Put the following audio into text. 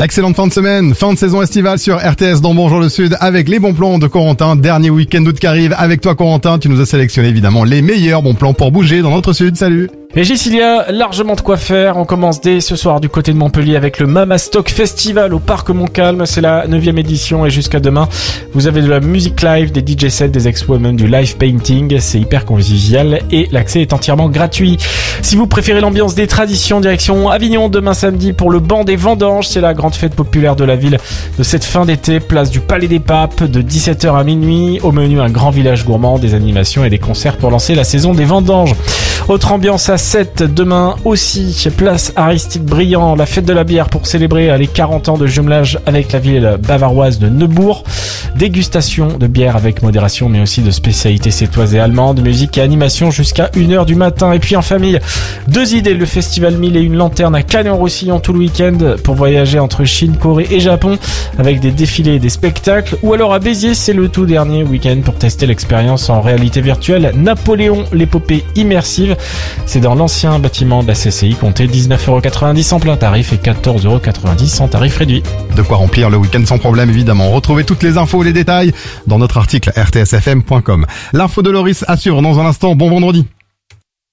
Excellente fin de semaine, fin de saison estivale sur RTS dans Bonjour le Sud avec les bons plans de Corentin. Dernier week-end d'août qui arrive avec toi Corentin. Tu nous as sélectionné évidemment les meilleurs bons plans pour bouger dans notre sud. Salut. Et Gilles, il y a largement de quoi faire. On commence dès ce soir du côté de Montpellier avec le Mama Stock Festival au Parc Montcalm. C'est la 9e édition et jusqu'à demain, vous avez de la musique live, des DJ sets, des expos, même du live painting. C'est hyper convivial et l'accès est entièrement gratuit. Si vous préférez l'ambiance des traditions, direction Avignon demain samedi pour le banc des vendanges. C'est la grande fête populaire de la ville de cette fin d'été, place du Palais des Papes de 17h à minuit. Au menu, un grand village gourmand, des animations et des concerts pour lancer la saison des vendanges. Autre ambiance à 7 demain aussi, place Aristide Briand, la fête de la bière pour célébrer les 40 ans de jumelage avec la ville bavaroise de Neubourg. Dégustation de bière avec modération mais aussi de spécialités sétoises et allemandes, musique et animation jusqu'à 1h du matin. Et puis en famille, 2 idées, le festival 1001 lanternes à Canet-en-Roussillon tout le week-end pour voyager entre Chine, Corée et Japon avec des défilés et des spectacles. Ou alors à Béziers, c'est le tout dernier week-end pour tester l'expérience en réalité virtuelle Napoléon, l'épopée immersive. C'est dans l'ancien bâtiment de la CCI, comptez 19,90€ en plein tarif et 14,90€ en tarif réduit. De quoi remplir le week-end sans problème évidemment. Retrouvez toutes les infos et les détails dans notre article rtsfm.com. L'info de Loris assure dans un instant. Bon vendredi.